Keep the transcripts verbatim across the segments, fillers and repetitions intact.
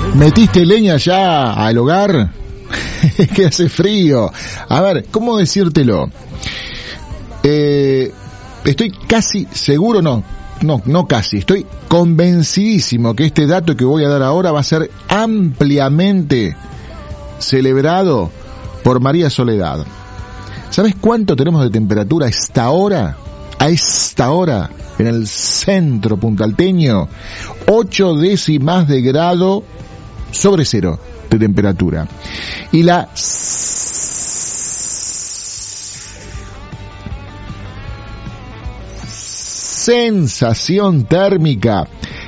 ¿Metiste leña ya al hogar? Es que hace frío. A ver, ¿cómo decírtelo? Eh, estoy casi seguro, no, no, no casi, estoy convencidísimo que este dato que voy a dar ahora va a ser ampliamente celebrado por María Soledad. ¿Sabes cuánto tenemos de temperatura a esta hora? A esta hora, en el centro puntalteño, ocho décimas de grado sobre cero de temperatura. Y la sensación térmica,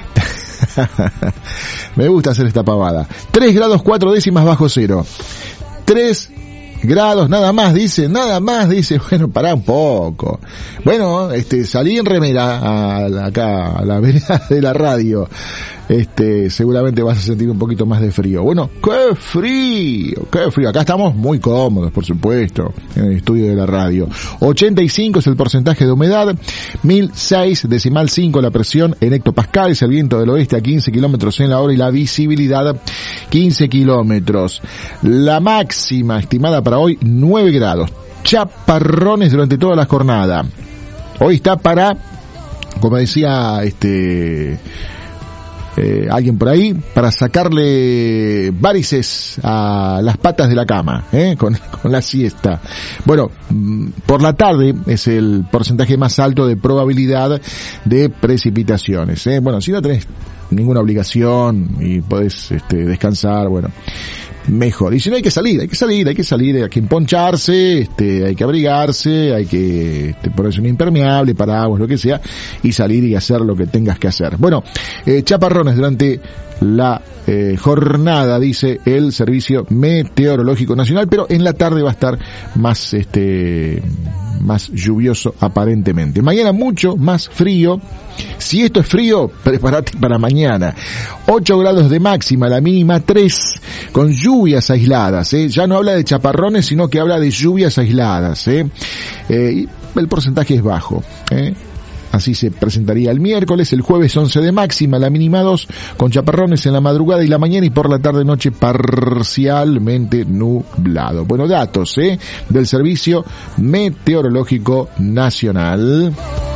me gusta hacer esta pavada, tres grados cuatro décimas bajo cero. tres grados nada más, dice, nada más, dice, bueno, pará un poco. Bueno, este, salí en remera a, a, acá, a la vereda de la radio. Este, seguramente vas a sentir un poquito más de frío. Bueno, qué frío, qué frío. Acá estamos muy cómodos, por supuesto, en el estudio de la radio. ochenta y cinco es el porcentaje de humedad, mil seis decimal cinco la presión en hectopascales, el viento del oeste a quince kilómetros en la hora y la visibilidad quince kilómetros. La máxima estimada para hoy, nueve grados. Chaparrones durante toda la jornada. Hoy está para, como decía este eh, alguien por ahí, para sacarle varices a las patas de la cama, ¿eh? con, con la siesta. Bueno, por la tarde es el porcentaje más alto de probabilidad de precipitaciones, ¿eh? Bueno, si no tenés ninguna obligación y podés este, descansar, bueno, mejor. Y si no, hay que salir, hay que salir, hay que salir, hay que emponcharse, este, hay que abrigarse, hay que este, ponerse un impermeable, paraguas, lo que sea, y salir y hacer lo que tengas que hacer. Bueno, eh, chaparrones durante la eh, jornada, dice el Servicio Meteorológico Nacional, pero en la tarde va a estar más, este, más lluvioso aparentemente. Mañana mucho más frío. Si esto es frío, prepárate para mañana. ocho grados de máxima, la mínima tres, con lluvias aisladas, ¿eh? Ya no habla de chaparrones, sino que habla de lluvias aisladas, ¿eh? Eh, y el porcentaje es bajo, ¿eh? Así se presentaría el miércoles, el jueves once de máxima, la mínima dos, con chaparrones en la madrugada y la mañana, y por la tarde noche parcialmente nublado. Bueno, datos, ¿eh? del Servicio Meteorológico Nacional.